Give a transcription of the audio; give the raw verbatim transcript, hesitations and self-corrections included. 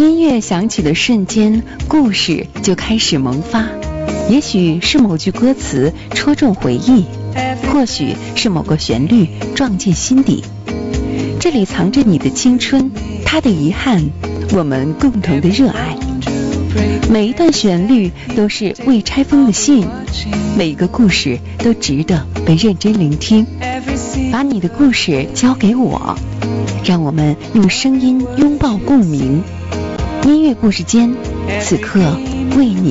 音乐响起的瞬间，故事就开始萌发。也许是某句歌词戳中回忆，或许是某个旋律撞进心底。这里藏着你的青春，它的遗憾，我们共同的热爱。每一段旋律都是未拆封的信，每一个故事都值得被认真聆听。把你的故事交给我，让我们用声音拥抱共鸣。音乐故事间，此刻为你